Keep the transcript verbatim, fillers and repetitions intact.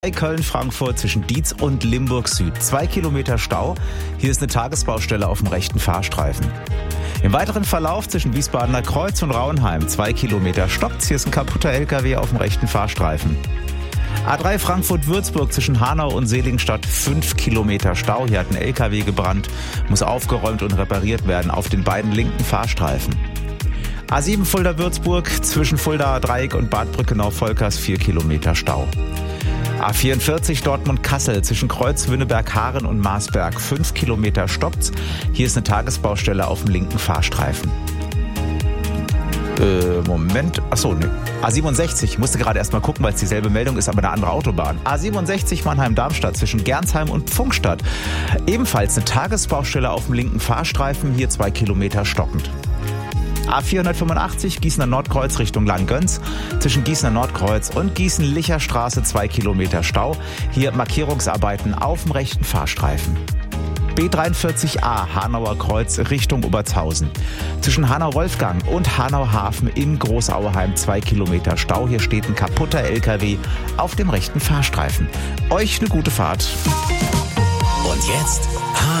Köln-Frankfurt zwischen Dietz und Limburg Süd. Zwei Kilometer Stau. Hier ist eine Tagesbaustelle auf dem rechten Fahrstreifen. Im weiteren Verlauf zwischen Wiesbadener Kreuz und Rauenheim. Zwei Kilometer stoppt. Hier ist ein kaputter L K W auf dem rechten Fahrstreifen. A drei Frankfurt-Würzburg zwischen Hanau und Seligenstadt. Fünf Kilometer Stau. Hier hat ein L K W gebrannt. Muss aufgeräumt und repariert werden auf den beiden linken Fahrstreifen. A sieben Fulda-Würzburg zwischen Fuldaer Dreieck und Bad Brückenau-Volkers. Vier Kilometer Stau. A vierundvierzig Dortmund-Kassel zwischen Kreuz-Wünneberg-Haaren und Marsberg. Fünf Kilometer stoppt's. Hier ist eine Tagesbaustelle auf dem linken Fahrstreifen. Äh, Moment. Achso, ne. A siebenundsechzig. Ich musste gerade erst mal gucken, weil es dieselbe Meldung ist, aber eine andere Autobahn. A siebenundsechzig Mannheim-Darmstadt zwischen Gernsheim und Pfungstadt. Ebenfalls eine Tagesbaustelle auf dem linken Fahrstreifen. Hier zwei Kilometer stockend. A vierhundertfünfundachtzig Gießener Nordkreuz Richtung Langgöns. Zwischen Gießener Nordkreuz und Gießen-Licher-Straße zwei Kilometer Stau. Hier Markierungsarbeiten auf dem rechten Fahrstreifen. B dreiundvierzig A Hanauer Kreuz Richtung Obertshausen. Zwischen Hanau-Wolfgang und Hanau-Hafen in Großauheim zwei Kilometer Stau. Hier steht ein kaputter L K W auf dem rechten Fahrstreifen. Euch eine gute Fahrt. Und jetzt